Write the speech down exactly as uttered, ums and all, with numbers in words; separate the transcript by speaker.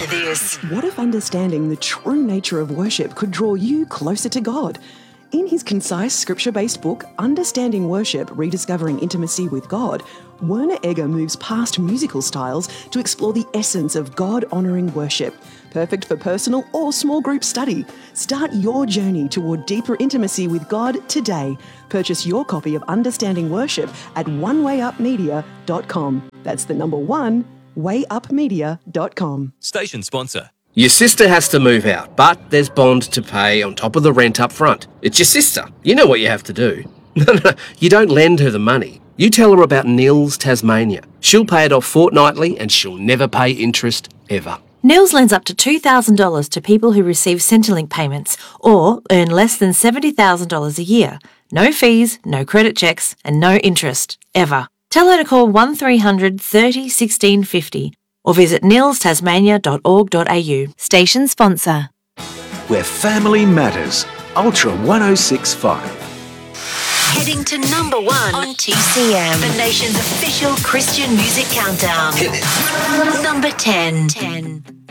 Speaker 1: to this.
Speaker 2: What if understanding the true nature of worship could draw you closer to God? In his concise scripture-based book, Understanding Worship, Rediscovering Intimacy with God, Werner Egger moves past musical styles to explore the essence of God-honouring worship. Perfect for personal or small group study. Start your journey toward deeper intimacy with God today. Purchase your copy of Understanding Worship at one way up media dot com. That's the number one, way up media dot com.
Speaker 3: Station sponsor.
Speaker 4: Your sister has to move out, but there's bond to pay on top of the rent up front. It's your sister. You know what you have to do. No, no, you don't lend her the money. You tell her about Nils Tasmania. She'll pay it off fortnightly and she'll never pay interest ever.
Speaker 5: Nils lends up to two thousand dollars to people who receive Centrelink payments or earn less than seventy thousand dollars a year. No fees, no credit checks, and no interest, ever. Tell her to call one three hundred thirty sixteen fifty or visit nils tasmania dot org dot a u. Station sponsor.
Speaker 6: Where family matters. Ultra one oh six point five.
Speaker 1: Heading to number one on T C M, the nation's official Christian music countdown. Number ten. ten.